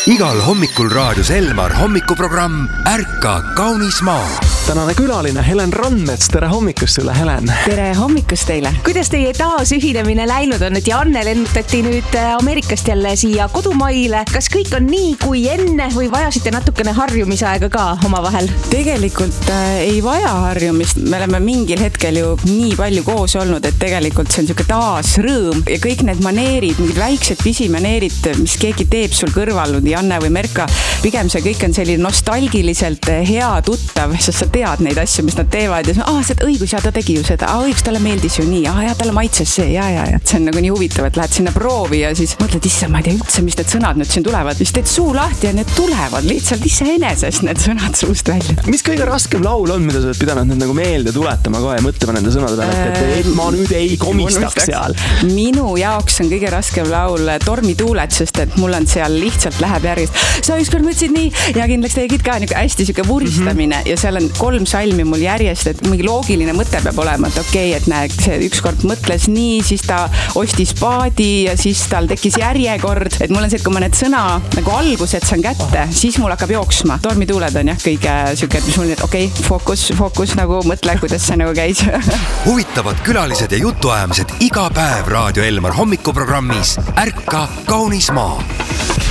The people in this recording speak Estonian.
Igal hommikul raadios Elmar hommikuprogramm Ärka kaunis maa. Tänane külaline Helen Randmets, tere hommikust sulle, Helen! Tere hommikust teile! Kuidas teie taasühinemine läinud on, et Janne lennutati nüüd Ameerikast jälle siia kodumaile? Kas kõik on nii kui enne või vajasite natukene harjumisaega ka omavahel? Tegelikult ei vaja harjumist. Me oleme mingil hetkel ju nii palju koos olnud, et tegelikult see on niisugune taasrõõm ja kõik need maneerid, mingid väiksed pisimaneerid, mis keegi teeb sul kõrval, Janne või Merka, pigem see kõik on selline nostalgiliselt hea tuttav, sest sa tead neid asju, mis nad teevad ja see on õigus, ja ta tegi ju seda, õigus, talle meeldis ju nii, ja talle maitses see, ja. See on nagu nii huvitav, et lähed sinna proovi ja siis mõtled, issa, ma ei tea üldse, mis need sõnad nüüd siin tulevad. Siis teed suu lahti ja need tulevad lihtsalt iseenesest need sõnad suust välja. Mis kõige raskem laul on, mida sa oled pidanud nüüd nagu meelde tuletama ka ja mõtlema nende sõnade peale, et ma nüüd ei komistaks seal? Minu jaoks on kõige raskem laul Tormituuled, sest et mul on seal lihtsalt läheb järgist. Sa ükskord mõtlesid nii ja kindlaks tegid ka hästi siuke vuristamine ja seal on 3 salmi mul järjest, et mingi loogiline mõte peab olema, et okei, et näe, see ükskord mõtles nii, siis ta ostis paadi ja siis tal tekkis järjekord, et mul on see, et kui ma need sõna nagu algused saan kätte, siis mul hakkab jooksma. Tormituuled on jah kõige siuke, et mis mul nüüd, fookus nagu mõtle, kuidas see nagu käis. Huvitavad külalised ja jutuajamised iga päev Raadio Elmar hommikuprogrammis Ärka kaunis maa.